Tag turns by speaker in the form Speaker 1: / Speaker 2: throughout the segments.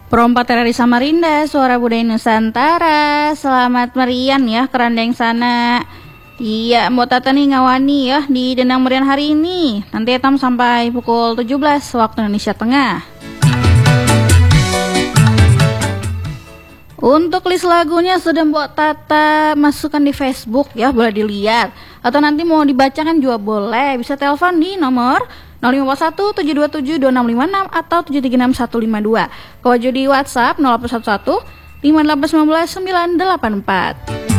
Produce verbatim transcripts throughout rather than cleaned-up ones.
Speaker 1: Perompat dari Samarinda, suara budaya Nusantara. Selamat merian ya kerandeng sana. Iya, Mbok Tata nih ngawani ya di Dendang Merian hari ini. Nanti etam sampai pukul tujuh belas waktu Indonesia Tengah. Untuk list lagunya sudah Mbok Tata masukkan di Facebook ya, boleh dilihat. Atau nanti mau dibacakan juga boleh. Bisa telepon di nomor nol lima satu tujuh dua tujuh dua enam lima enam atau tujuh tiga enam satu lima dua. Kalau di WhatsApp nol satu satu lima delapan sembilan sembilan delapan empat.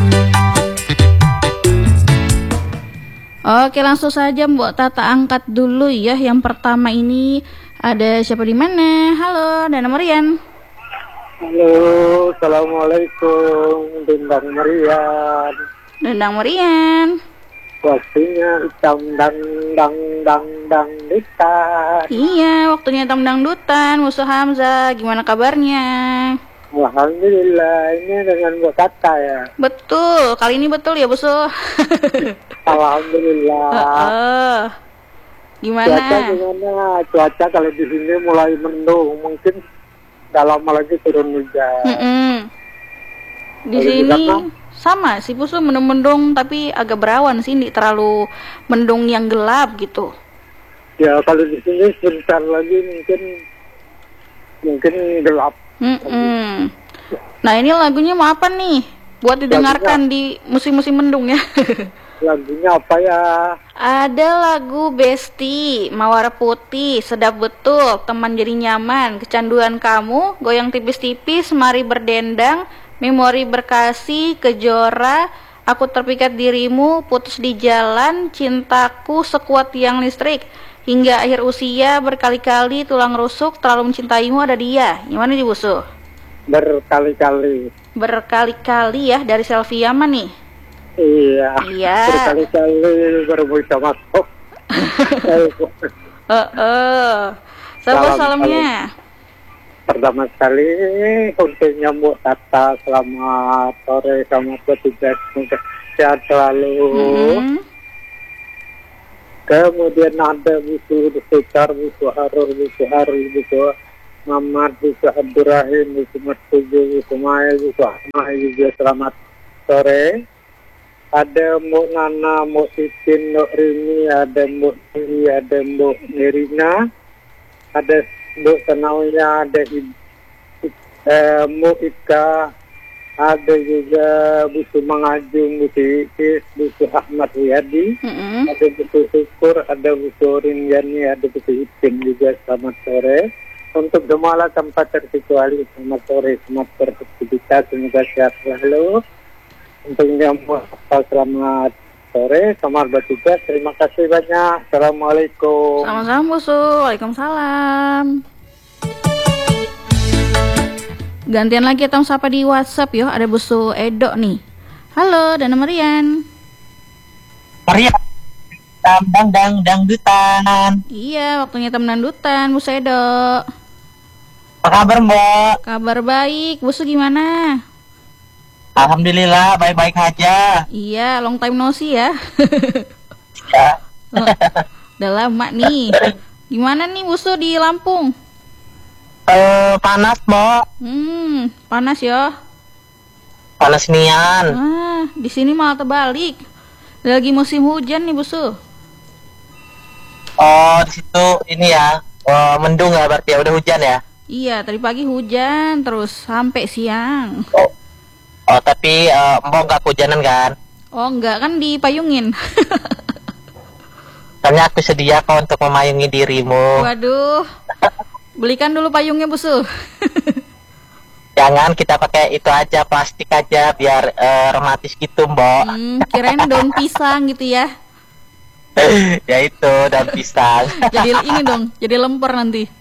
Speaker 1: Oke, langsung saja Mbok Tata angkat dulu ya. Yang pertama ini ada siapa di mana? Halo, Dana Merian.
Speaker 2: Halo, assalamualaikum, Dendang Merian.
Speaker 1: Dendang Merian.
Speaker 2: Waktunya hitam dang dang dang dang dutan.
Speaker 1: Iya, waktunya hitam dangdutan. Musuh Hamzah, gimana kabarnya?
Speaker 2: Alhamdulillah, ini dengan Mbok Tata ya.
Speaker 1: Betul, kali ini betul ya Busuh.
Speaker 2: Alhamdulillah.
Speaker 1: Uh-uh. Gimana?
Speaker 2: Cuaca gimana? Cuaca kalau di sini mulai mendung, mungkin gak lama lagi turun hujan.
Speaker 1: Mm-mm. Di
Speaker 2: Kalau
Speaker 1: sini
Speaker 2: di sana?
Speaker 1: sama sih Busuh, mendung-mendung tapi agak berawan sih, tidak terlalu mendung yang gelap gitu.
Speaker 2: Ya kalau di sini sebentar lagi mungkin mungkin gelap.
Speaker 1: Mm-mm. Nah ini lagunya mau apa nih? Buat didengarkan di musim-musim mendung ya.
Speaker 2: Lagunya apa ya?
Speaker 1: Ada lagu Besti, Mawar Putih, sedap betul, teman jadi nyaman, kecanduan kamu, goyang tipis-tipis, mari berdendang, memori berkasih, kejora, aku terpikat dirimu, putus di jalan, cintaku sekuat tiang listrik, hingga akhir usia, berkali-kali tulang rusuk, terlalu mencintaimu ada dia. Gimana nih Busuh?
Speaker 2: Berkali-kali.
Speaker 1: Berkali-kali ya, dari Selfie Yaman nih.
Speaker 2: Iya.
Speaker 1: Iya.
Speaker 2: Berkali-kali berbuat sama kok.
Speaker 1: Eh, eh. Salam salamnya.
Speaker 2: Pertama sekali untuk nyambut Tata, selamat sore, selamat bertugas, semoga sehat selalu.
Speaker 1: Hmm.
Speaker 2: Kemudian ada buku Sekar, buku Harur, buku Hari, buku Mamat, buku Abdurrahim, buku Mastuju, buku Maya, buku Ahmad juga selamat sore. Ada Mbok Nana, Mbok Titin, Mbok Rini, ada Mbok Niri, ada Mbok Nirina, ada Mbok Tanaunya, ada eh, Mbok Ika, ada juga Busu Mangajung, Busu Ikis, Busu Ahmad Wiyadi,
Speaker 1: Mm-mm.
Speaker 2: ada Busu Syukur, ada Busu Rinjani, ada Busu Ipin juga selamat sore. Untuk semua tempat terkecuali selamat sore, selamat beraktivitas, semoga sehat selalu. Untuk yang selamat sore, selamat bertugas, terima kasih banyak. Assalamualaikum.
Speaker 1: Sama-sama Busuh. Waalaikumsalam. Gantian lagi atau sapa di WhatsApp yo, ada Busuh Edo nih. Halo, Dana Merian.
Speaker 3: Merian. Dang dang dang dangdutan.
Speaker 1: Iya, waktunya temen dangdutan, Busuh Edo.
Speaker 3: Apa kabar Mbak?
Speaker 1: Kabar baik, Busuh gimana?
Speaker 3: Alhamdulillah baik-baik aja.
Speaker 1: Iya, long time no see ya.
Speaker 3: Ya.
Speaker 1: Oh, udah lama nih. Gimana nih Busuh di Lampung?
Speaker 3: Eh panas Mbak.
Speaker 1: Hmm, panas ya.
Speaker 3: Panas nian.
Speaker 1: Ah, di sini malah terbalik. Lagi musim hujan nih Busuh.
Speaker 3: Oh di situ ini ya. Oh, mendung ya berarti ya, udah hujan ya.
Speaker 1: Iya, tadi pagi hujan terus sampai siang.
Speaker 3: Oh, oh tapi eh, Mbak nggak kehujanan kan?
Speaker 1: Oh enggak, kan dipayungin.
Speaker 3: Soalnya aku sedia kok untuk memayungi dirimu.
Speaker 1: Waduh. Belikan dulu payungnya Busuh.
Speaker 3: Jangan, kita pakai itu aja, plastik aja biar eh, romantis gitu Mbak.
Speaker 1: Hmm, kirain daun pisang gitu ya.
Speaker 3: Ya itu daun pisang.
Speaker 1: Jadi ini dong, jadi lemper nanti.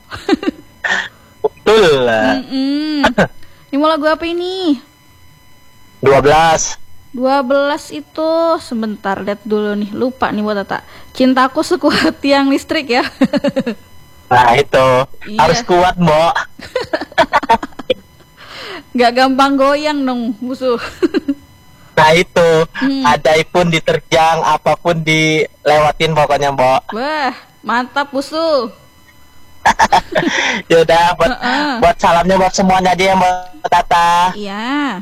Speaker 3: Betul lah.
Speaker 1: Mm-mm. Ini mau lagu apa ini?
Speaker 3: dua belas.
Speaker 1: dua belas itu sebentar, lihat dulu nih, lupa nih buat Tata. Cintaku sekuat tiang listrik ya.
Speaker 3: Nah itu
Speaker 1: Iya.
Speaker 3: harus kuat Mbak.
Speaker 1: Gak gampang goyang dong Busuh.
Speaker 3: Nah itu
Speaker 1: Hmm.
Speaker 3: ada pun diterjang, apapun dilewatin pokoknya Mbak.
Speaker 1: Wah, mantap Busuh.
Speaker 3: Yaudah, buat
Speaker 1: Heeh.
Speaker 3: buat salamnya buat semuanya aja ya Mbak Tata.
Speaker 1: Iya.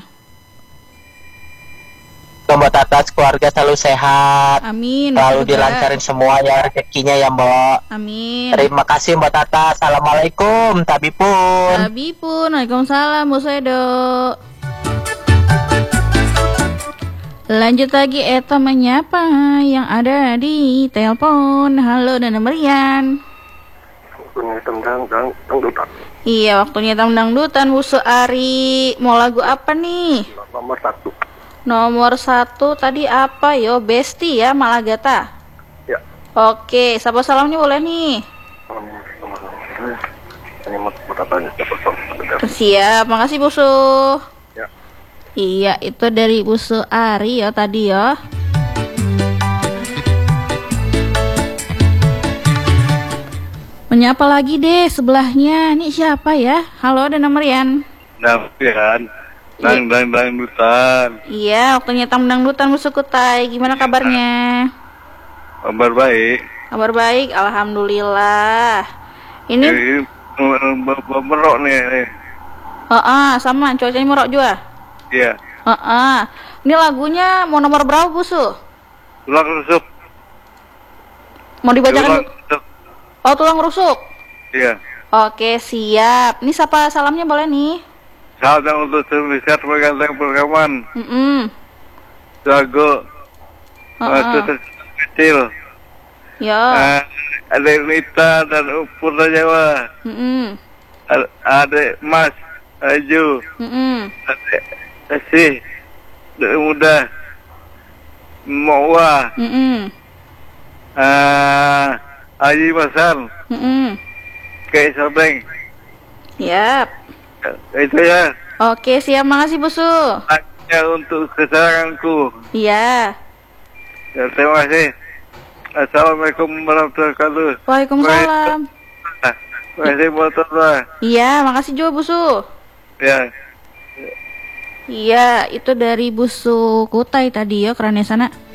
Speaker 3: Mbak Tata keluarga selalu sehat,
Speaker 1: Amin.
Speaker 3: selalu
Speaker 1: Aku juga.
Speaker 3: dilancarin semua ya rezekinya ya Mbak.
Speaker 1: Amin.
Speaker 3: Terima kasih Mbak Tata. Assalamualaikum, Tabi pun.
Speaker 1: Abi pun. Waalaikumsalam Bu Sedo. Lanjut lagi Eta menyapa yang ada di telepon. Halo Dana Merian.
Speaker 4: Waktunya tendang dang dangdutan
Speaker 1: Iya, waktunya tam dangdutan Bu Ari. Mau lagu apa nih?
Speaker 4: nomor satu.
Speaker 1: Nomor satu tadi apa yo? Besti ya, Malagata.
Speaker 4: Ya.
Speaker 1: Oke, sapa salamnya boleh nih.
Speaker 4: Nomor nomor ini mau bertanya siapa?
Speaker 1: Siap, makasih Busu.
Speaker 4: Ya.
Speaker 1: Iya, itu dari Busu Ari ya tadi ya. Menyapa lagi deh sebelahnya. Nih siapa ya? Halo, Dana Merian.
Speaker 4: Dapian, dang dang dangdutan.
Speaker 1: Iya, waktunya tam dangdutan Busu Kutai. Gimana kabarnya?
Speaker 4: Kabar baik.
Speaker 1: Kabar baik, alhamdulillah. Ini
Speaker 4: Ini merok nih. nih.
Speaker 1: heeh, sama cuacanya merok juga.
Speaker 4: Iya.
Speaker 1: Heeh. Ini lagunya mau nomor berapa, Busu?
Speaker 4: Tulang rusuk.
Speaker 1: Mau dibacakan?
Speaker 4: Tulang rusuk.
Speaker 1: Oh, tulang rusuk.
Speaker 4: Iya.
Speaker 1: Oke, siap. Ini siapa salamnya boleh nih?
Speaker 4: Saat yang untuk servisat pergantian perekaman.
Speaker 1: Mm-mm.
Speaker 4: Jago.
Speaker 1: Heeh.
Speaker 4: Masuk kecil.
Speaker 1: Ya.
Speaker 4: Ah, ada Nita dan Purna Jawa.
Speaker 1: Mm-mm.
Speaker 4: Ada- Ada Mas Aju.
Speaker 1: Mm-mm.
Speaker 4: Ada Asih. Dari muda. Mawa.
Speaker 1: Mm-mm.
Speaker 4: Ah, Haji Masan.
Speaker 1: Mm-mm.
Speaker 4: Kayak Sabeng.
Speaker 1: Siap.
Speaker 4: Itu ya.
Speaker 1: Oke, siap. Makasih, Busu.
Speaker 4: Hanya untuk kesayanganku.
Speaker 1: Iya.
Speaker 4: Ya, terima kasih. Assalamualaikum warahmatullahi wabarakatuh.
Speaker 1: Waalaikumsalam.
Speaker 4: Terima kasih warahmatullahi.
Speaker 1: Iya, makasih juga, Busu.
Speaker 4: Ya.
Speaker 1: Iya, itu dari Busu Kutai tadi ya, kerannya sana.